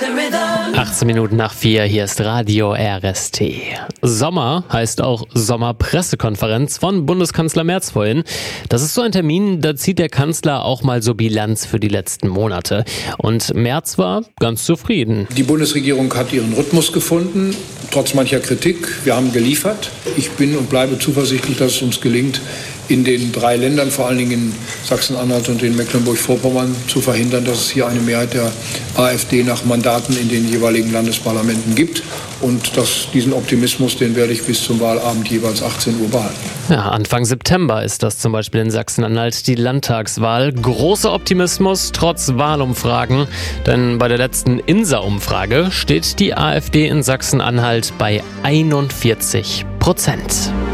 18 Minuten nach 4, hier ist Radio RST. Sommer heißt auch Sommerpressekonferenz von Bundeskanzler Merz vorhin. Das ist so ein Termin, da zieht der Kanzler auch mal so Bilanz für die letzten Monate. Und Merz war ganz zufrieden. Die Bundesregierung hat ihren Rhythmus gefunden, trotz mancher Kritik. Wir haben geliefert. Ich bin und bleibe zuversichtlich, dass es uns gelingt, in den 3 Ländern, vor allen Dingen in Sachsen-Anhalt und in Mecklenburg-Vorpommern, zu verhindern, dass es hier eine Mehrheit der AfD nach Mandaten in den jeweiligen Landesparlamenten gibt. Und diesen Optimismus, den werde ich bis zum Wahlabend jeweils 18 Uhr behalten. Ja, Anfang September ist das zum Beispiel in Sachsen-Anhalt die Landtagswahl. Großer Optimismus trotz Wahlumfragen, denn bei der letzten INSA-Umfrage steht die AfD in Sachsen-Anhalt bei 41%.